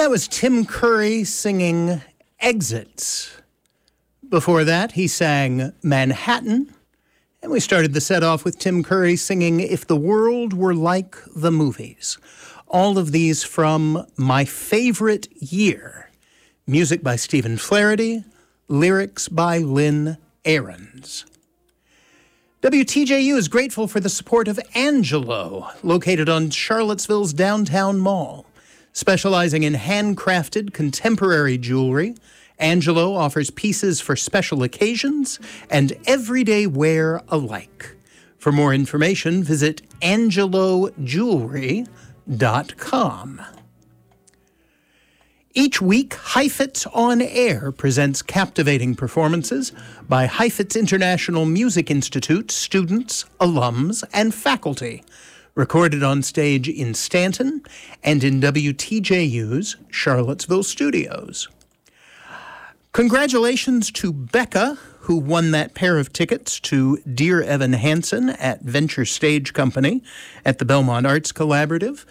That was Tim Curry singing Exits. Before that, he sang Manhattan. And we started the set off with Tim Curry singing If the World Were Like the Movies. All of these from My Favorite Year. Music by Stephen Flaherty, lyrics by Lynn Ahrens. WTJU is grateful for the support of Angelo, located on Charlottesville's downtown mall. Specializing in handcrafted contemporary jewelry, Angelo offers pieces for special occasions and everyday wear alike. For more information, visit angelojewelry.com. Each week, Heifetz On Air presents captivating performances by Heifetz International Music Institute students, alums, and faculty. Recorded on stage in Stanton and in WTJU's Charlottesville studios. Congratulations to Becca, who won that pair of tickets to Dear Evan Hansen at Venture Stage Company at the Belmont Arts Collaborative.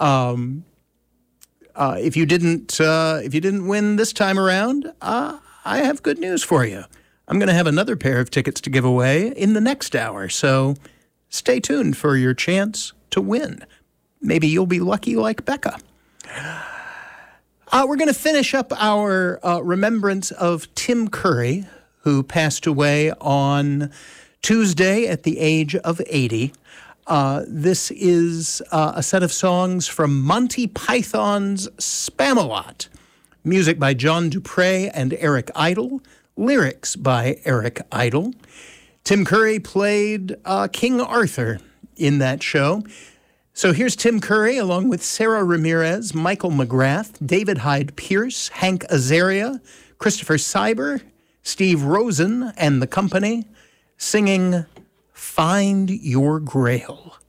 If you didn't win this time around, I have good news for you. I'm going to have another pair of tickets to give away in the next hour, so stay tuned for your chance to win. Maybe you'll be lucky like Becca. We're going to finish up our remembrance of Tim Curry, who passed away on Tuesday at the age of 80. This is a set of songs from Monty Python's Spamalot. Music by John Dupre and Eric Idle. Lyrics by Eric Idle. Tim Curry played King Arthur in that show. So here's Tim Curry along with Sarah Ramirez, Michael McGrath, David Hyde Pierce, Hank Azaria, Christopher Cyber, Steve Rosen, and the company singing Find Your Grail.